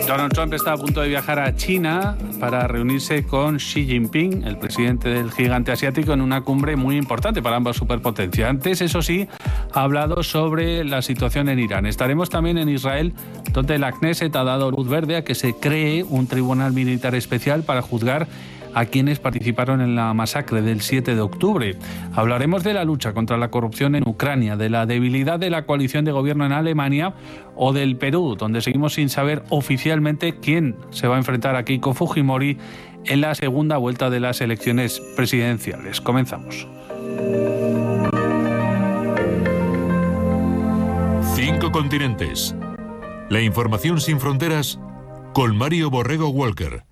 Donald Trump está a punto de viajar a China para reunirse con Xi Jinping, el presidente del gigante asiático, en una cumbre muy importante para ambas superpotencias. Antes, eso sí, ha hablado sobre la situación en Irán. Estaremos también en Israel, donde la Knesset ha dado luz verde a que se cree un tribunal militar especial para juzgar a quienes participaron en la masacre del 7 de octubre. Hablaremos de la lucha contra la corrupción en Ucrania, de la debilidad de la coalición de gobierno en Alemania o del Perú, donde seguimos sin saber oficialmente quién se va a enfrentar a Keiko Fujimori en la segunda vuelta de las elecciones presidenciales. Comenzamos. 5 continentes. La información sin fronteras con Mario Borrego Walker.